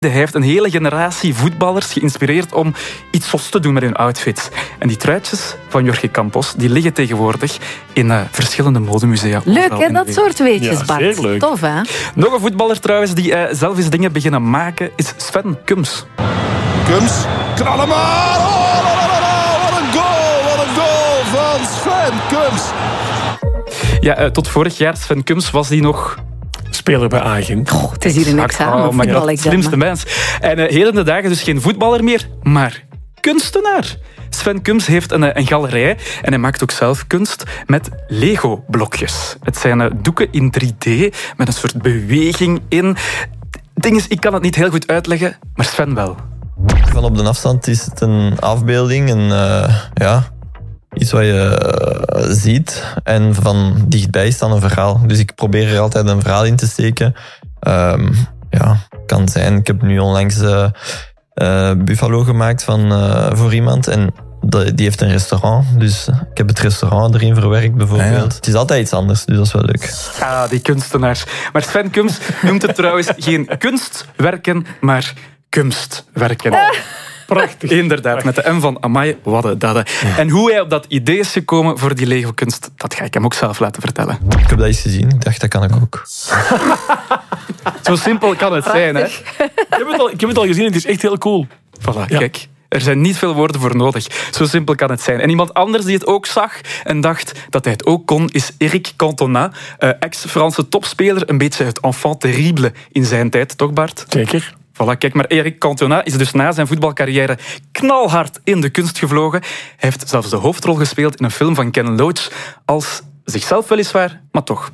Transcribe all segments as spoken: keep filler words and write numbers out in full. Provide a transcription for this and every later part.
Hij heeft een hele generatie voetballers geïnspireerd om iets zos te doen met hun outfits. En die truitjes van Jorge Campos die liggen tegenwoordig in uh, verschillende modemusea. Leuk, hè, dat soort weetjes, ja, Bart. zeer leuk. Tof, hè? Nog een voetballer trouwens die uh, zelf eens dingen beginnen maken is Sven Kuns. Kuns, knallen maar! Oh, wat een goal, wat een goal van Sven Kuns. Ja, uh, tot vorig jaar, Sven Kuns, was die nog... Speler bij Agent. Oh, het is hier een examen, oh, maar ja, voetbalexamen. slimste mens. En uh, heden de dagen dus geen voetballer meer, maar kunstenaar. Sven Kuns heeft een, een galerij en hij maakt ook zelf kunst met Lego-blokjes. Het zijn uh, doeken in drie D met een soort beweging in. Het ding is, ik kan het niet heel goed uitleggen, maar Sven wel. Van op de afstand is het een afbeelding, een, uh, ja, iets wat je uh, ziet. En van dichtbij is dan een verhaal. Dus ik probeer er altijd een verhaal in te steken. Um, ja, kan zijn. Ik heb nu onlangs uh, uh, Buffalo gemaakt van, uh, voor iemand. En de, die heeft een restaurant. Dus ik heb het restaurant erin verwerkt bijvoorbeeld. Ja, ja. Het is altijd iets anders, dus dat is wel leuk. Ah, die kunstenaars. Maar Sven Kuns noemt het trouwens geen kunstwerken, maar kunstwerken. Oh. Prachtig. Inderdaad, met de M van amai, wat een dadde. Ja. En hoe hij op dat idee is gekomen voor die Lego-kunst, dat ga ik hem ook zelf laten vertellen. Ik heb dat eens gezien, ik dacht, dat kan ik ook. Zo simpel kan het zijn, hè? Ik heb het al, ik heb het al gezien, het is echt heel cool. Voilà, ja. Kijk. Er zijn niet veel woorden voor nodig. Zo simpel kan het zijn. En iemand anders die het ook zag en dacht dat hij het ook kon, is Eric Cantona, ex-Franse topspeler, een beetje het enfant terrible in zijn tijd, toch Bart? Zeker. Voilà, kijk, maar Eric Cantona is dus na zijn voetbalcarrière knalhard in de kunst gevlogen. Hij heeft zelfs de hoofdrol gespeeld in een film van Ken Loach, als zichzelf weliswaar, maar toch.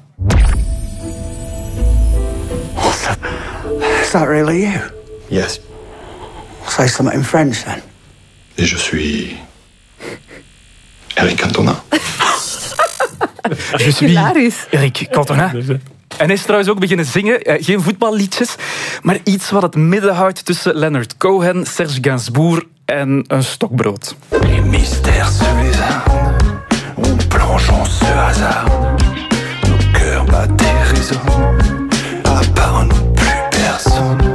Is that really you? Yes. Say something in French then. Et je suis Eric Cantona. Je suis Hilarisch. Eric Cantona. En hij is trouwens ook beginnen zingen. Geen voetballiedjes, maar iets wat het midden houdt tussen Leonard Cohen, Serge Gainsbourg en een stokbrood. Les mystères se lézardent, on plonge en ce hasard. Nos cœurs battent et résonnent, à part nous plus personne.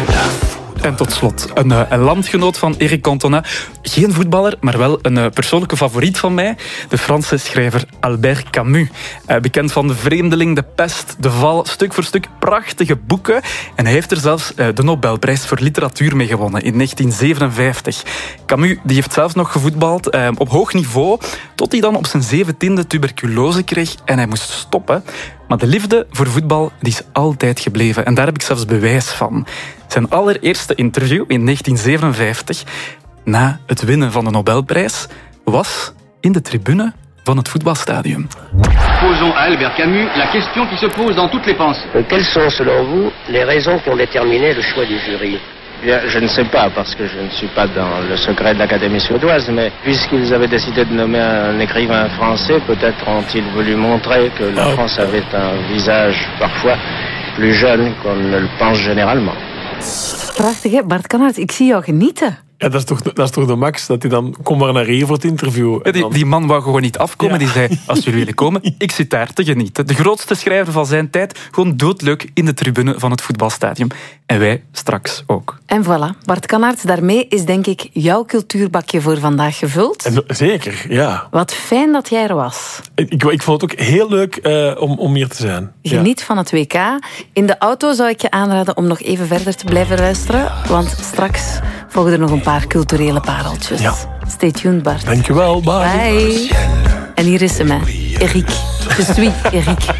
En tot slot, een, uh, een landgenoot van Eric Cantona. Geen voetballer, maar wel een uh, persoonlijke favoriet van mij. De Franse schrijver Albert Camus. Uh, bekend van De Vreemdeling, De Pest, De Val. Stuk voor stuk prachtige boeken. En hij heeft er zelfs uh, de Nobelprijs voor literatuur mee gewonnen in negentien zevenenvijftig. Camus die heeft zelfs nog gevoetbald uh, op hoog niveau, tot hij dan op zijn zeventiende tuberculose kreeg en hij moest stoppen. Maar de liefde voor voetbal die is altijd gebleven. En daar heb ik zelfs bewijs van. Zijn allereerste interview in negentien zevenenvijftig, na het winnen van de Nobelprijs, was in de tribune van het voetbalstadion. Posons à Albert Camus la question qui se pose dans toutes les pensées. Quelles sont selon vous les raisons qui ont déterminé le choix du jury? Bien, je ne sais pas, parce que je ne suis pas dans le secret de l'Académie suédoise, mais puisqu'ils avaient décidé de nommer un écrivain français, peut-être ont-ils voulu montrer que la France avait un visage parfois plus jeune qu'on ne le pense généralement. Prachtig, hè? Bart Kannaerts, ik zie jou genieten. Ja, dat is toch, dat is toch de max, dat hij dan... Kom maar naar hier voor het interview. Ja, die, die man wou gewoon niet afkomen. Ja. Die zei, als jullie willen komen, ik zit daar te genieten. De grootste schrijver van zijn tijd, gewoon doodleuk in de tribune van het voetbalstadion. En wij straks ook. En voilà, Bart Kannaerts, daarmee is denk ik jouw cultuurbakje voor vandaag gevuld. En, zeker, ja. Wat fijn dat jij er was. Ik, ik vond het ook heel leuk uh, om, om hier te zijn. Geniet ja. van het W K. In de auto zou ik je aanraden om nog even verder te blijven luisteren, want straks volgen er nog een paar culturele pareltjes. Ja. Stay tuned, Bart. Dankjewel, bye. Bye. En hier is ze, mij. Eric. Je suis Eric.